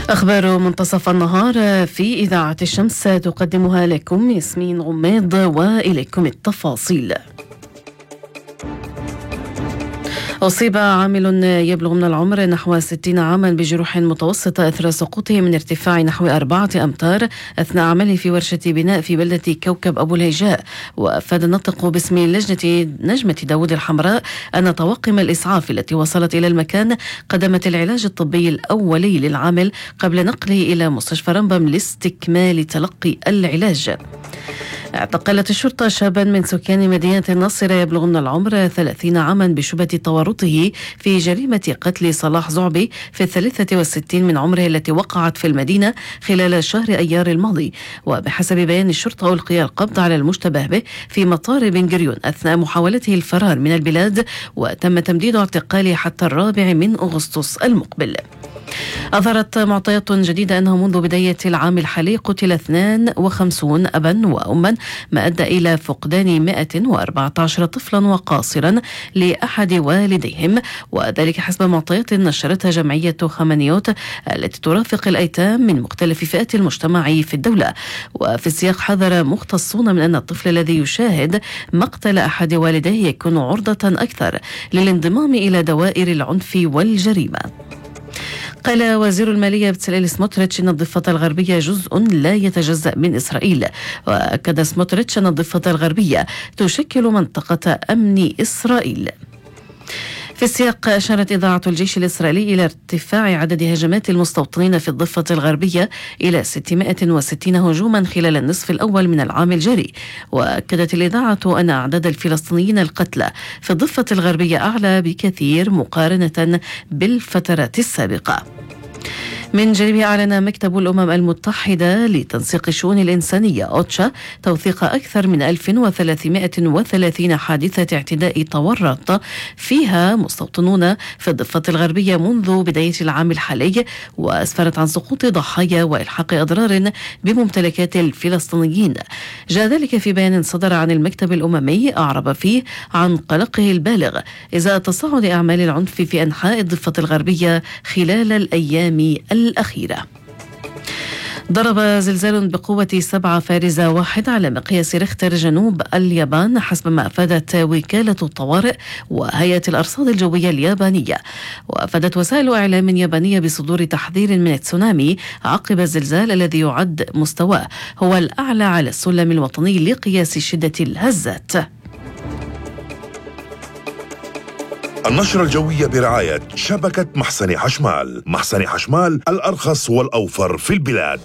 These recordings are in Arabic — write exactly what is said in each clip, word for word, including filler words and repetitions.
أخبار منتصف النهار في إذاعة الشمس تقدمها لكم ياسمين غميض، وإليكم التفاصيل. أصيب عامل يبلغ من العمر نحو ستين عاما بجروح متوسطة أثر سقوطه من ارتفاع نحو أربعة أمتار أثناء عمله في ورشة بناء في بلدة كوكب أبو الهيجاء. وأفاد الناطق باسم لجنة نجمة داود الحمراء أن طواقم الإسعاف التي وصلت إلى المكان قدمت العلاج الطبي الأولي للعامل قبل نقله إلى مستشفى رمبم لاستكمال تلقي العلاج. اعتقلت الشرطة شابا من سكان مدينة الناصرة يبلغ من العمر ثلاثين عاما بشبهة تورطه في جريمة قتل صلاح زعبي في الثالثة والستين من عمره التي وقعت في المدينة خلال شهر أيار الماضي. وبحسب بيان الشرطة ألقي القبض على المشتبه به في مطار بن غوريون أثناء محاولته الفرار من البلاد، وتم تمديد اعتقاله حتى الرابع من أغسطس المقبل. أظهرت معطيات جديدة أنه منذ بداية العام الحالي قتل اثنان وخمسين أبا وأما، ما أدى إلى فقدان مئة وأربعة عشر طفلا وقاصرا لأحد والديهم، وذلك حسب معطيات نشرتها جمعية خمانيوت التي ترافق الأيتام من مختلف فئات المجتمع في الدولة. وفي السياق حذر مختصون من أن الطفل الذي يشاهد مقتل أحد والديه يكون عرضة أكثر للانضمام إلى دوائر العنف والجريمة. قال وزير المالية بتسليل سموتريتش أن الضفة الغربية جزء لا يتجزأ من إسرائيل. وأكد سموتريتش أن الضفة الغربية تشكل منطقة أمن إسرائيل. في السياق أشارت إذاعة الجيش الإسرائيلي إلى ارتفاع عدد هجمات المستوطنين في الضفة الغربية إلى ستمائة وستين هجوما خلال النصف الأول من العام الجاري. وأكدت الإذاعة أن أعداد الفلسطينيين القتلى في الضفة الغربية أعلى بكثير مقارنة بالفترات السابقة. من جانبه أعلن مكتب الأمم المتحدة لتنسيق الشؤون الإنسانية أوتشا توثيق أكثر من ألف وثلاثمائة وثلاثين حادثة اعتداء تورط فيها مستوطنون في الضفة الغربية منذ بداية العام الحالي، وأسفرت عن سقوط ضحايا وإلحاق أضرار بممتلكات الفلسطينيين. جاء ذلك في بيان صدر عن المكتب الأممي أعرب فيه عن قلقه البالغ إزاء تصاعد أعمال العنف في أنحاء الضفة الغربية خلال الأيام الأخيرة. ضرب زلزال بقوة سبعة فارزة واحد على مقياس ريختر جنوب اليابان حسب ما أفادت وكالة الطوارئ وهيئة الأرصاد الجوية اليابانية. وأفادت وسائل إعلام يابانية بصدور تحذير من التسونامي عقب الزلزال الذي يعد مستواه هو الأعلى على السلم الوطني لقياس شدة الهزات. النشرة الجوية برعاية شبكة محسن حشمال. محسن حشمال الأرخص والأوفر في البلاد.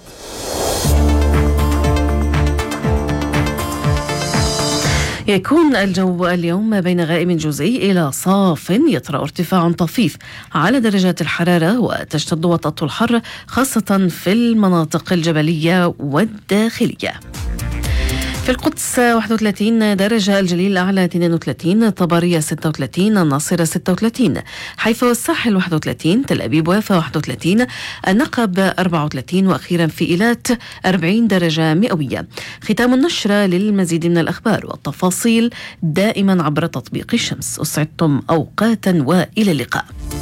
يكون الجو اليوم بين غائم جزئي إلى صاف، يطرأ ارتفاع طفيف على درجات الحرارة، وتشتد وطأة الحر خاصة في المناطق الجبلية والداخلية. في القدس واحد وثلاثين درجة، الجليل الأعلى اثنين وثلاثين، طبرية ستة وثلاثين، الناصرة ستة وثلاثين، حيفا والساحل واحد وثلاثين، تل أبيب ويافا واحد وثلاثين، النقب أربعة وثلاثين، وأخيرا في إيلات أربعين درجة مئوية. ختام النشرة. للمزيد من الأخبار والتفاصيل دائما عبر تطبيق الشمس. أسعدتم أوقاتا وإلى اللقاء.